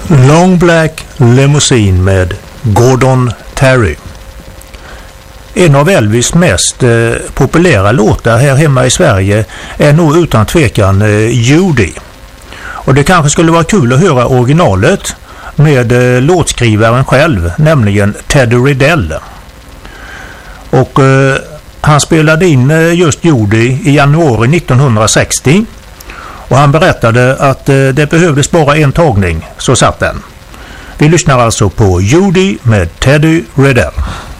Long Black Limousine med Gordon Terry. En av Elvis mest populära låtar här hemma i Sverige är nog utan tvekan Judy. Och det kanske skulle vara kul att höra originalet med låtskrivaren själv, nämligen Teddy Riddell. Och han spelade in just Judy i januari 1960 och han berättade att det behövdes bara en tagning, så satt den. Vi lyssnar alltså på Judy med Teddy Riddell.